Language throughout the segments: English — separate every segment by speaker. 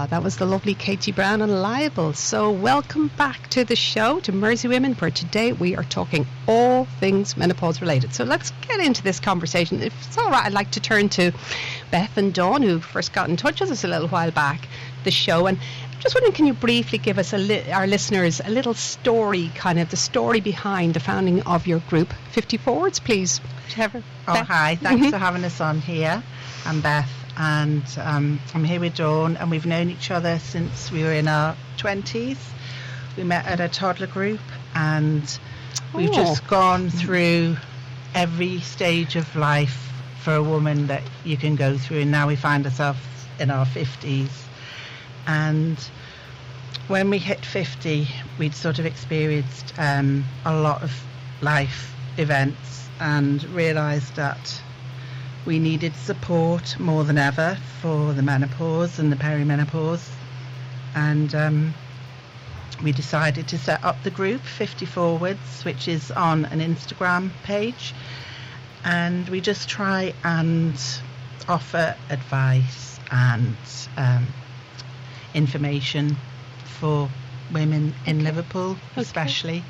Speaker 1: that was the lovely Katie Brown and Liable. So welcome back to the show, to Mersey Women, where today we are talking all things menopause related. So let's get into this conversation. If it's all right, I'd like to turn to Beth and Dawn, who first got in touch with us a little while back, the show. And just wondering, can you briefly give us our listeners a little story, kind of the story behind the founding of your group, 50 Forwards, please?
Speaker 2: Hi, thanks for having us on here. I'm Beth, and I'm here with Dawn, and we've known each other since we were in our 20s. We met at a toddler group, and we've just gone through every stage of life for a woman that you can go through, and now we find ourselves in our 50s. And when we hit 50, we'd sort of experienced a lot of life events and realised that we needed support more than ever for the menopause and the perimenopause. And we decided to set up the group 50 Forwards, which is on an Instagram page. And we just try and offer advice and information for women in Liverpool, especially.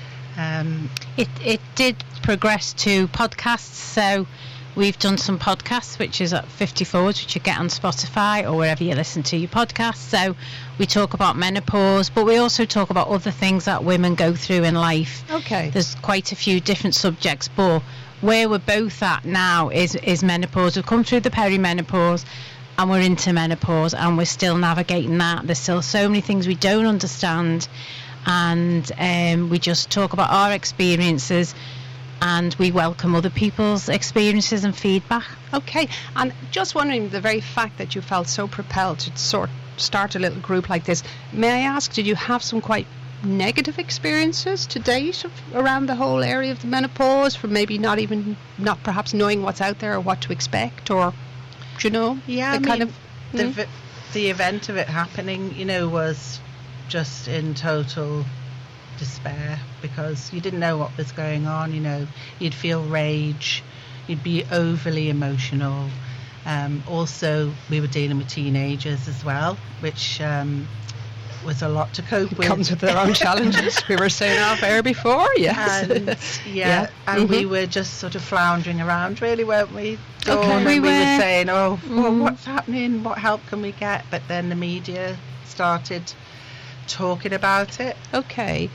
Speaker 3: It did progress to podcasts, so we've done some podcasts, which is at 50 Forwards, which you get on Spotify or wherever you listen to your podcasts. So we talk about menopause, but we also talk about other things that women go through in life.
Speaker 1: Okay.
Speaker 3: There's quite a few different subjects, but where we're both at now is menopause. We've come through the perimenopause, and we're into menopause, and we're still navigating that. There's still so many things we don't understand, and we just talk about our experiences, and we welcome other people's experiences and feedback.
Speaker 1: Okay, and just wondering, the very fact that you felt so propelled to start a little group like this, may I ask, did you have some quite negative experiences to date around the whole area of the menopause, from maybe not perhaps knowing what's out there or what to expect, or...
Speaker 2: Yeah, the event of it happening, was just in total despair, because you didn't know what was going on. You'd feel rage, you'd be overly emotional. Also, we were dealing with teenagers as well, which was a lot to cope with.
Speaker 1: Comes with their own challenges. We were saying off air before, yes.
Speaker 2: And we were just sort of floundering around, really, weren't we?
Speaker 3: Okay.
Speaker 2: We were saying, what's happening? What help can we get? But then the media started talking about it.
Speaker 1: Okay.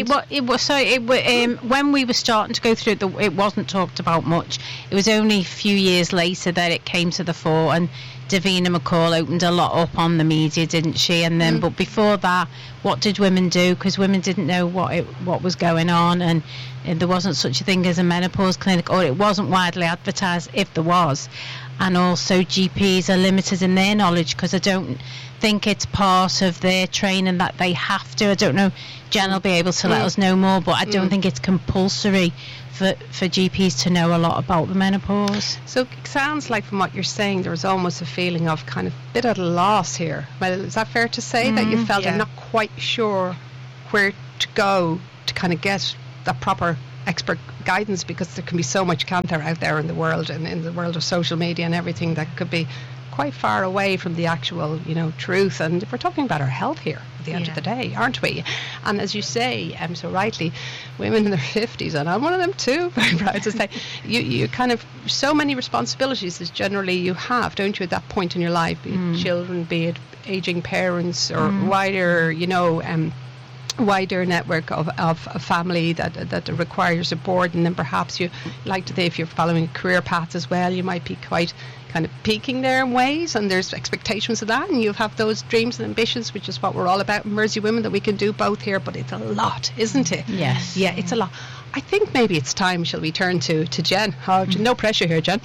Speaker 3: When we were starting to go through it, it wasn't talked about much. It was only a few years later that it came to the fore, and Davina McCall opened a lot up on the media, didn't she? And then, but before that, what did women do? Because women didn't know what was going on, and there wasn't such a thing as a menopause clinic, or it wasn't widely advertised if there was. And also GPs are limited in their knowledge, because I don't think it's part of their training that they have to. I don't know, Jen will be able to let us know more, but I don't think it's compulsory for GPs to know a lot about the menopause.
Speaker 1: So it sounds like, from what you're saying, there was almost a feeling of kind of a bit at a loss here. Well, is that fair to say, that you felt you're not quite sure where to go to kind of get that proper expert guidance, because there can be so much cancer out there in the world, and in the world of social media and everything, that could be quite far away from the actual, truth. And we're talking about our health here at the end of the day, aren't we? And as you say, so rightly, women in their 50s, and I'm one of them too, very proud to say, you kind of, so many responsibilities as generally you have, don't you, at that point in your life, be it children, be it aging parents, or wider, wider network of family that requires support. And then perhaps you like to think, if you're following a career path as well, you might be quite kind of peaking there in ways, and there's expectations of that, and you have those dreams and ambitions, which is what we're all about in Mersey Women, that we can do both here. But it's a lot, isn't it?
Speaker 3: Yes.
Speaker 1: Yeah, it's a lot. I think maybe it's time, shall we turn to Jen? No pressure here, Jen.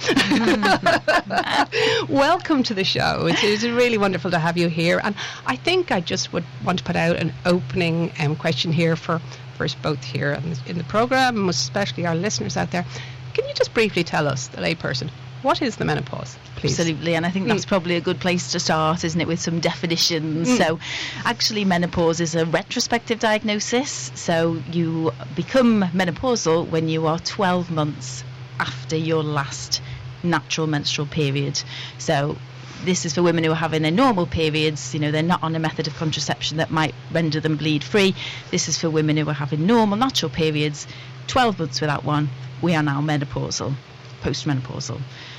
Speaker 1: Welcome to the show. It's really wonderful to have you here. And I think I just would want to put out an opening question here for us both here in the programme, and especially our listeners out there. Can you just briefly tell us, the layperson, what is the menopause, please?
Speaker 4: Absolutely, and I think that's probably a good place to start, isn't it, with some definitions. So actually, menopause is a retrospective diagnosis. So you become menopausal when you are 12 months after your last natural menstrual period. So this is for women who are having their normal periods. They're not on a method of contraception that might render them bleed free. This is for women who are having normal natural periods, 12 months without one. We are now menopausal, postmenopausal.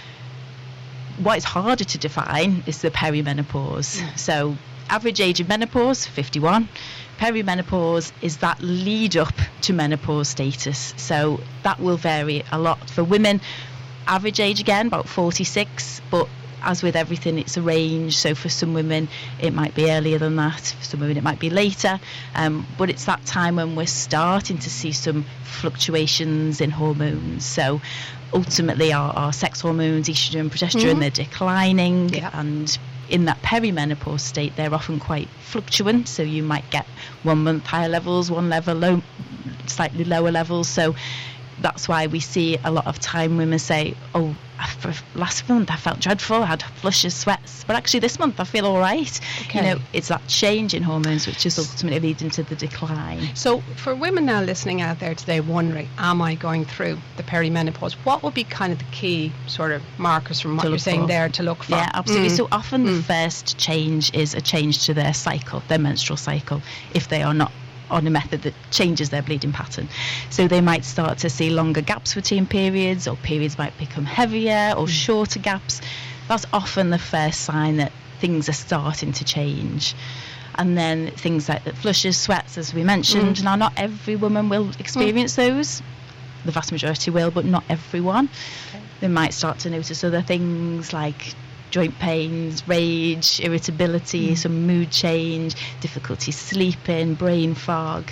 Speaker 4: What is harder to define is the perimenopause. So average age of menopause, 51. Perimenopause is that lead up to menopause status. So that will vary a lot. For women, average age again, about 46, but as with everything, it's a range. So for some women, it might be earlier than that. For some women, it might be later. But it's that time when we're starting to see some fluctuations in hormones. So ultimately, our sex hormones, estrogen and progesterone, they're declining.
Speaker 1: Yeah.
Speaker 4: And in that perimenopause state, they're often quite fluctuant. So you might get 1 month higher levels, one level slightly lower levels. So that's why we see a lot of time women say, oh, for last month I felt dreadful, I had flushes, sweats, but actually this month I feel all right.
Speaker 1: Okay.
Speaker 4: It's that change in hormones which is ultimately leading to the decline.
Speaker 1: So for women now listening out there today wondering, am I going through the perimenopause, what would be kind of the key sort of markers from what you're saying there to look for?
Speaker 4: Yeah, absolutely. So often the first change is a change to their cycle, their menstrual cycle, if they are not on a method that changes their bleeding pattern. So they might start to see longer gaps between periods, or periods might become heavier or shorter gaps. That's often the first sign that things are starting to change. And then things like the flushes, sweats, as we mentioned. Now, not every woman will experience those. The vast majority will, but not everyone.
Speaker 1: Okay.
Speaker 4: They might start to notice other things like joint pains, rage, irritability, some mood change, difficulty sleeping, brain fog.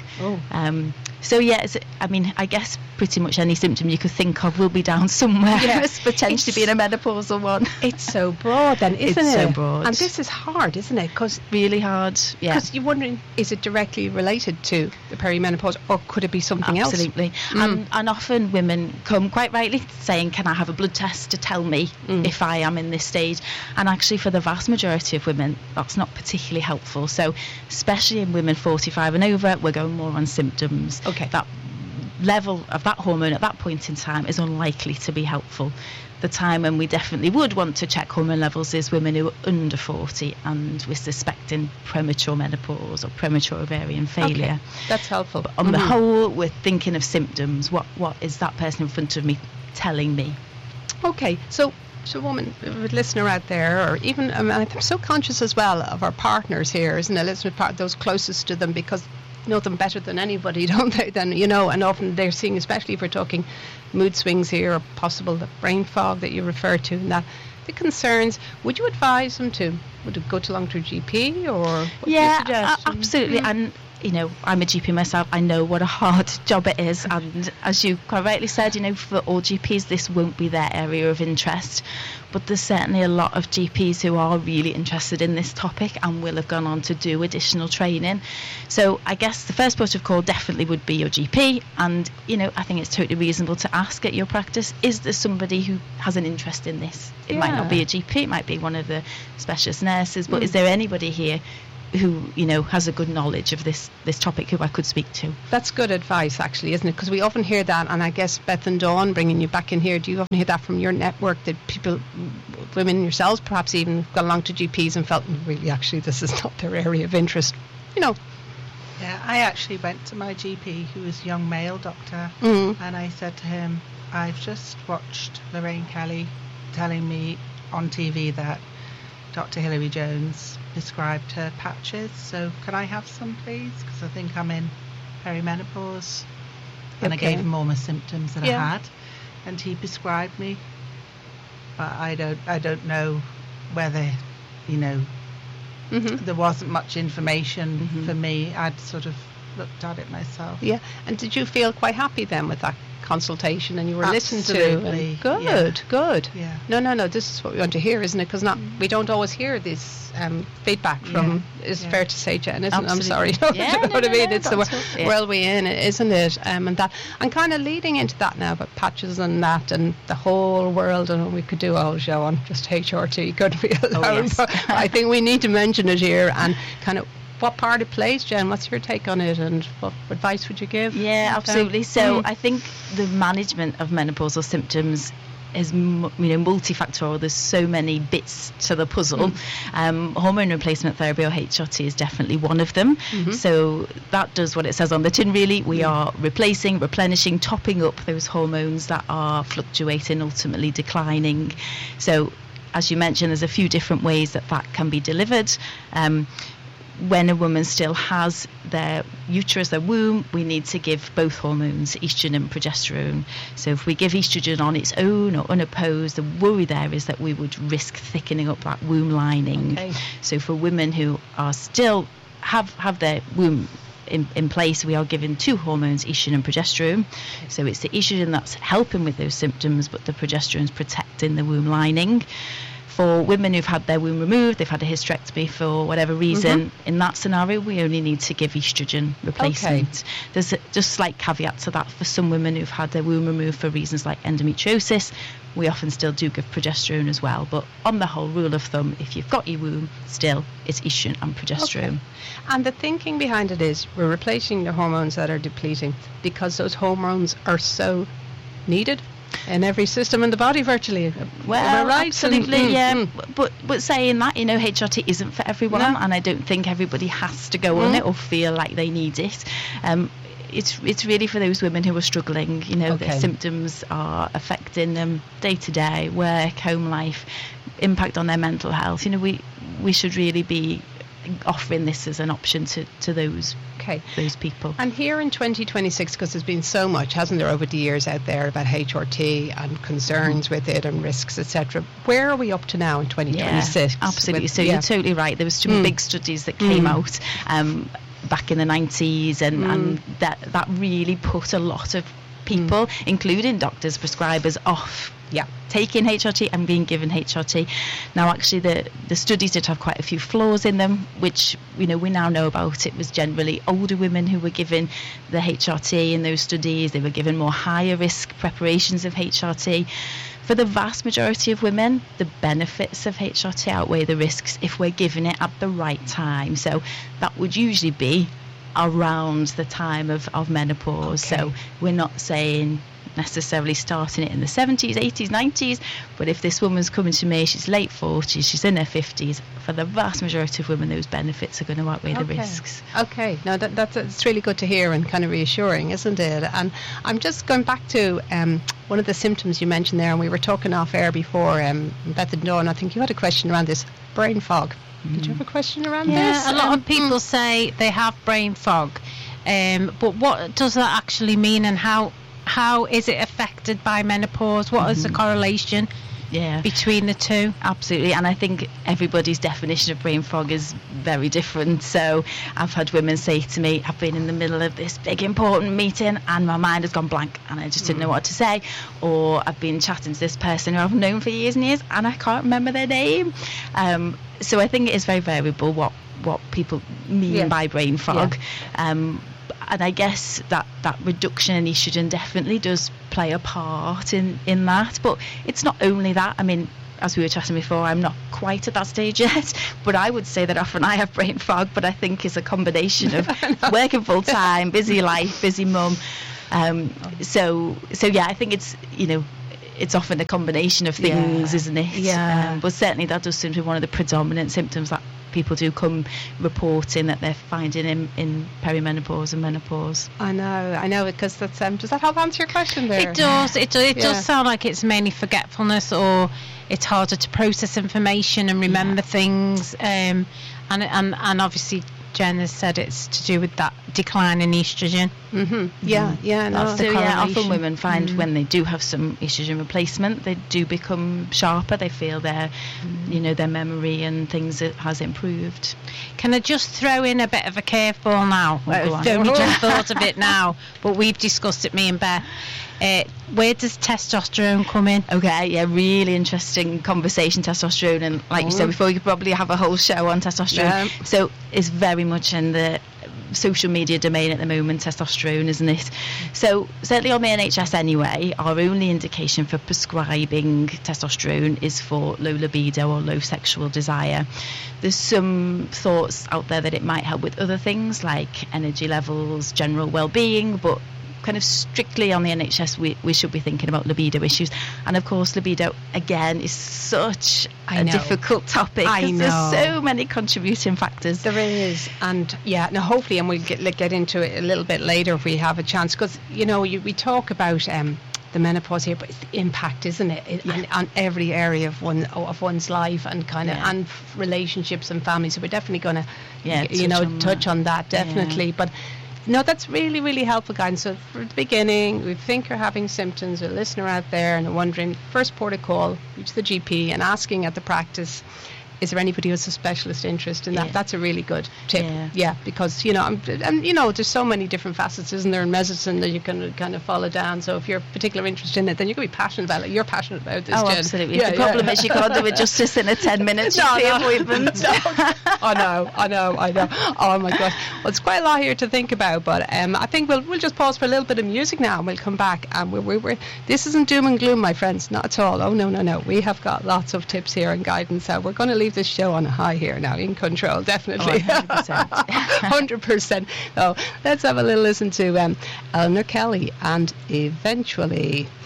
Speaker 4: So yeah, I guess pretty much any symptom you could think of will be down somewhere.
Speaker 1: Yes,
Speaker 4: potentially being a menopausal one.
Speaker 1: It's so broad then, isn't it?
Speaker 4: It's so broad.
Speaker 1: And this is hard, isn't it? Because
Speaker 4: really hard, yeah.
Speaker 1: Because you're wondering, is it directly related to the perimenopause, or could it be something else?
Speaker 4: Absolutely. And often women come quite rightly saying, can I have a blood test to tell me if I am in this stage? And actually for the vast majority of women, that's not particularly helpful. So especially in women 45 and over, we're going more on symptoms.
Speaker 1: Okay.
Speaker 4: That level of that hormone at that point in time is unlikely to be helpful. The time when we definitely would want to check hormone levels is women who are under 40 and we're suspecting premature menopause or premature ovarian failure.
Speaker 1: Okay. That's helpful.
Speaker 4: But on the whole, we're thinking of symptoms. What is that person in front of me telling me?
Speaker 1: Okay, so woman, listener out there, or even, I'm so conscious as well of our partners here, isn't it? Listener part, those closest to them, because know them better than anybody, don't they? Then and often they're seeing, especially if we're talking mood swings here, or possible the brain fog that you refer to, and that the concerns. Would you advise them would it go along to a GP, or what do you suggest?
Speaker 4: Absolutely. And I'm a GP myself. I know what a hard job it is, and as you quite rightly said, for all GPs this won't be their area of interest, but there's certainly a lot of GPs who are really interested in this topic and will have gone on to do additional training. So I guess the first port of call definitely would be your GP, and I think it's totally reasonable to ask at your practice, is there somebody who has an interest in this? It might not be a GP, it might be one of the specialist nurses, but is there anybody here who has a good knowledge of this topic who I could speak to?
Speaker 1: That's good advice, actually, isn't it? Because we often hear that, and I guess Beth and Dawn, bringing you back in here, do you often hear that from your network, that people, women yourselves perhaps even, got along to GPs and felt really actually this is not their area of interest?
Speaker 2: Yeah, I actually went to my GP, who was a young male doctor, and I said to him, I've just watched Lorraine Kelly telling me on TV that Dr. Hilary Jones prescribed her patches, so can I have some, please? Because I think I'm in perimenopause. And I gave him all my symptoms that I had, and he prescribed me. But I don't know whether, there wasn't much information for me. I'd sort of looked at it myself.
Speaker 1: Yeah, and did you feel quite happy then with that consultation, and you were listened to? Good.
Speaker 2: Yeah.
Speaker 1: No, this is what we want to hear, isn't it? Because we don't always hear this feedback from, is fair to say, Jen, isn't it? I'm sorry. It's the world we're in, isn't it? And kind of leading into that now, about patches and that, and the whole world, and we could do a whole show on just HRT, couldn't we? But I think we need to mention it here, and kind of what part it plays. Jen, what's your take on it, and what advice would you give?
Speaker 4: Yeah, absolutely. So I think the management of menopausal symptoms multifactorial. There's so many bits to the puzzle. Hormone replacement therapy, or HRT, is definitely one of them. So that does what it says on the tin, really. We are replacing, replenishing, topping up those hormones that are fluctuating, ultimately declining. So as you mentioned, there's a few different ways that can be delivered. When a woman still has their uterus, their womb, we need to give both hormones, estrogen and progesterone. So if we give estrogen on its own or unopposed, the worry there is that we would risk thickening up that womb lining. So for women who are still have their womb in place, we are giving two hormones, estrogen and progesterone. So it's the estrogen that's helping with those symptoms, but the progesterone is protecting the womb lining. For women who've had their womb removed, they've had a hysterectomy for whatever reason, in that scenario, we only need to give estrogen replacement. There's just slight caveat to that. For some women who've had their womb removed for reasons like endometriosis, we often still do give progesterone as well. But on the whole, rule of thumb, if you've got your womb, still, it's estrogen and progesterone.
Speaker 1: And the thinking behind it is we're replacing the hormones that are depleting because those hormones are so needed in every system in the body virtually.
Speaker 4: Well,
Speaker 1: right?
Speaker 4: Absolutely, yeah. But saying that, HRT isn't for everyone, and I don't think everybody has to go on it or feel like they need it. It's really for those women who are struggling. Their symptoms are affecting them day to day, work, home life, impact on their mental health. We should really be offering this as an option to those people.
Speaker 1: And here in 2026, because there's been so much, hasn't there, over the years out there about HRT and concerns with it and risks, etc. Where are we up to now in 2026?
Speaker 4: Yeah, absolutely. You're totally right. There was some big studies that came out back in the 90s, and that really put a lot of people, including doctors, prescribers, off taking HRT and being given HRT. Now, actually, the studies did have quite a few flaws in them, which we now know about. It was generally older women who were given the HRT in those studies. They were given more higher risk preparations of HRT. For the vast majority of women, the benefits of HRT outweigh the risks if we're giving it at the right time. So that would usually be around the time of menopause. So we're not saying necessarily starting it in the 70s, 80s, 90s, but if this woman's coming to me, she's late 40s, she's in her 50s, for the vast majority of women, those benefits are going to outweigh the risks.
Speaker 1: No, that's really good to hear and kind of reassuring, isn't it? And I'm just going back to one of the symptoms you mentioned there, and we were talking off air before, Beth and Dawn, I think you had a question around this brain fog. Did you have a question around this?
Speaker 3: Yeah, a lot of people say they have brain fog, but what does that actually mean, and how is it affected by menopause? What is the correlation between the two?
Speaker 4: Absolutely, and I think everybody's definition of brain fog is very different. So I've had women say to me, I've been in the middle of this big important meeting and my mind has gone blank and I just didn't know what to say, or I've been chatting to this person who I've known for years and years and I can't remember their name. So I think it is very variable what people mean by brain fog. And I guess that reduction in estrogen definitely does play a part in that. But it's not only that. I mean, as we were chatting before, I'm not quite at that stage yet, but I would say that often I have brain fog, but I think it's a combination of working full time, busy life, busy mum. So yeah, I think it's often a combination of things, isn't it?
Speaker 1: Yeah.
Speaker 4: But certainly that does seem to be one of the predominant symptoms that people do come reporting that they're finding in perimenopause and menopause.
Speaker 1: I know, because that's does that help answer your question there?
Speaker 3: It does. It does sound like it's mainly forgetfulness, or it's harder to process information and remember things. And obviously Jen has said it's to do with that decline in estrogen.
Speaker 4: That's the correlation. Often women find when they do have some estrogen replacement, they do become sharper. They feel their memory and things has improved.
Speaker 3: Can I just throw in a bit of a curveball now? I've only just thought of it now, but we've discussed it, me and Beth. Where does testosterone come in?
Speaker 4: Really interesting conversation, testosterone, and like you said before, you could probably have a whole show on testosterone. So it's very much in the social media domain at the moment, testosterone, isn't it? So certainly on the NHS anyway, our only indication for prescribing testosterone is for low libido or low sexual desire. There's some thoughts out there that it might help with other things like energy levels, general well-being, but kind of strictly on the NHS, we should be thinking about libido issues. And of course, libido again is such a difficult topic. There's so many contributing factors.
Speaker 1: There is, and now hopefully, and we'll get into it a little bit later if we have a chance, because we talk about the menopause here, but it's the impact, isn't it, on every area of one's life, and kind of and relationships and families. So we're definitely going to touch on that definitely. But no, that's really, really helpful guidance. So for the beginning, we think you're having symptoms, a listener out there and wondering, first port of call, reach the GP and asking at the practice, is there anybody who has a specialist interest in that? That's a really good tip. Because there's so many different facets, isn't there, in medicine that you can kind of follow down. So if you're particular interest in it, then you can be passionate about it. You're passionate about this,
Speaker 4: Jen.
Speaker 1: Absolutely.
Speaker 4: The problem is you can't do it justice in a 10-minute GP appointment.
Speaker 1: I know. Oh my God. Well, it's quite a lot here to think about, but I think we'll just pause for a little bit of music now, and we'll come back. And we're this isn't doom and gloom, my friends, not at all. Oh no. We have got lots of tips here and guidance. So we're going to leave this show on a high here now, in control, definitely. 100%. So let's have a little listen to Eleanor Kelly and Eventually.